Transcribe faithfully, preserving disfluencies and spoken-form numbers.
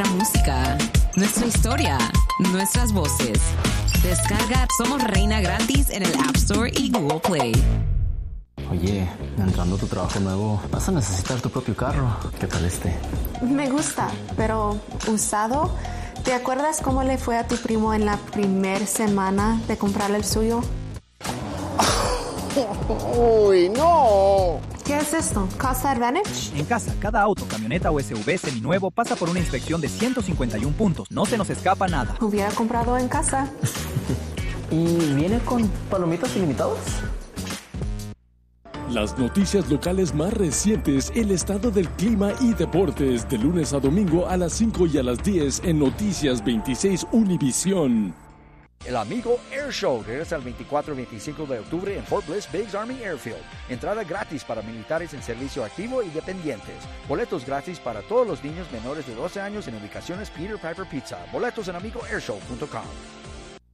música, nuestra historia, nuestras voces. Descarga Somos Reina gratis en el App Store y Google Play. Oye, entrando a tu trabajo nuevo, vas a necesitar tu propio carro. ¿Qué tal este? Me gusta, pero usado. ¿Te acuerdas cómo le fue a tu primo en la primera semana de comprarle el suyo? ¡Uy, no! ¿Qué es esto? ¿Cost Advantage? En casa, cada auto, camioneta o S U V seminuevo pasa por una inspección de ciento cincuenta y uno puntos. No se nos escapa nada. Hubiera comprado en casa. ¿Y viene con palomitas ilimitadas? Las noticias locales más recientes, el estado del clima y deportes, de lunes a domingo a las cinco y a las diez en Noticias veintiséis Univisión. El Amigo Air Show regresa el veinticuatro y veinticinco de octubre en Fort Bliss Biggs Army Airfield. Entrada gratis para militares en servicio activo y dependientes. Boletos gratis para todos los niños menores de doce años en ubicaciones Peter Piper Pizza. Boletos en amigo air show punto com.